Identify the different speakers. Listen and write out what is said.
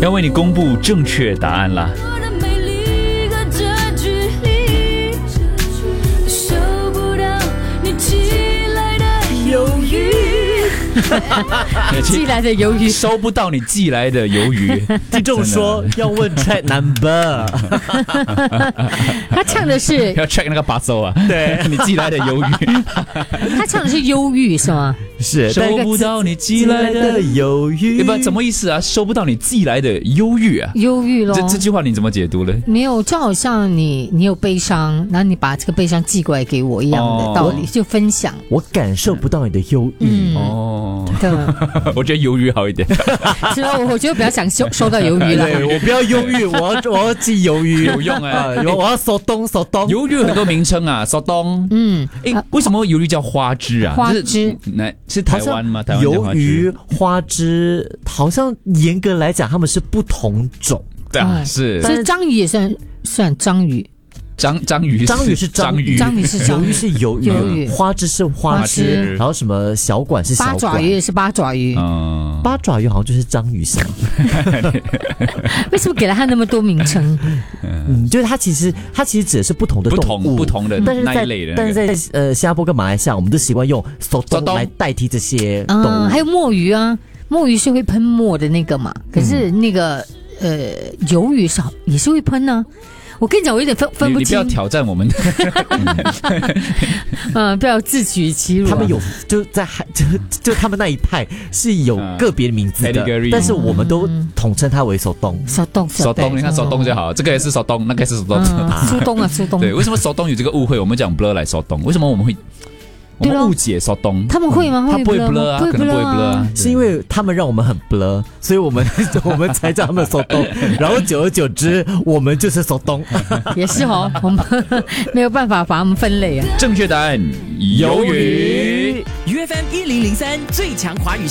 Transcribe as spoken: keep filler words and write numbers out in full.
Speaker 1: 要为你公布正确答案啦。
Speaker 2: 寄来的鱿鱼，
Speaker 1: 收不到你寄来的鱿鱼。
Speaker 3: 听众说要问 track number，
Speaker 2: 他唱的是
Speaker 1: 要 check 那个把手啊，
Speaker 3: 对
Speaker 1: 你寄来的鱿鱼，
Speaker 2: 他唱的是忧郁是吗？
Speaker 3: 是
Speaker 1: 收不到你寄来的
Speaker 3: 鱿鱼，
Speaker 1: 不，怎么意思啊？收不到你寄来的忧郁啊？
Speaker 2: 忧郁咯。
Speaker 1: 这这句话你怎么解读呢？
Speaker 2: 没有，就好像你你有悲伤，然后你把这个悲伤寄过来给我一样的道理，哦、就分享。
Speaker 3: 我感受不到你的忧郁、
Speaker 2: 嗯、
Speaker 1: 哦，
Speaker 2: 对，
Speaker 1: 我觉得忧郁好一点。
Speaker 2: 是啊，我觉得比较想收收到鱿鱼了。
Speaker 3: 对，我不要忧郁，我要我要寄鱿鱼，
Speaker 1: 有用啊！
Speaker 3: 我要手动手动。
Speaker 1: 鱿鱼有很多名称啊，手动。嗯，哎，为什么鱿鱼叫花枝啊？
Speaker 2: 花枝，
Speaker 1: 那是台湾吗？台湾
Speaker 3: 鱿鱼、花枝，好像严格来讲，他们是不同种。
Speaker 1: 对啊，是。
Speaker 2: 所以章鱼也算算章鱼。
Speaker 1: 章章鱼，
Speaker 3: 章鱼是章鱼，
Speaker 2: 章鱼是章鱼，
Speaker 3: 鱿鱼是鱿鱼，花枝是花枝，然后什么小管是小管，
Speaker 2: 八爪鱼是八爪鱼，
Speaker 3: 嗯，八爪鱼好像就是章鱼上。
Speaker 2: 为什么给了它那么多名称？
Speaker 3: 嗯，就是它其实它其实指的是不同的动物，
Speaker 1: 不同的那一类的，
Speaker 3: 但是在呃新加坡跟马来西亚，我们都习惯用手动来代替这些动物。
Speaker 2: 嗯，还有墨鱼啊，墨鱼是会喷墨的那个嘛，可是那个呃鱿鱼是也是会喷呢、啊。我跟你讲，我有点分分不清。
Speaker 1: 你不要挑战我们。
Speaker 2: 嗯，不要自取其辱、啊。
Speaker 3: 他们有就在就就他们那一派是有个别名字的，嗯、但是我们都统称它为手动。
Speaker 2: 手动，
Speaker 1: 手动，你看手动就好，这个也是手动，那个也是手动。
Speaker 2: 苏东啊，苏东。
Speaker 1: 对，为什么手动有这个误会？我们讲 blur 来手动，为什么我们会？我们误解手动，
Speaker 2: 他们会吗？
Speaker 1: 他不会 blur 啊，可能不会 blur 啊，
Speaker 3: 是因为他们让我们很 blur， 所以我们我们才叫他们手动，然后久而久之，我们就是手动。
Speaker 2: 也是哦，我们没有办法把他们分类啊。
Speaker 1: 正确答案，鱿鱼。
Speaker 4: U F M 一零零三最强华语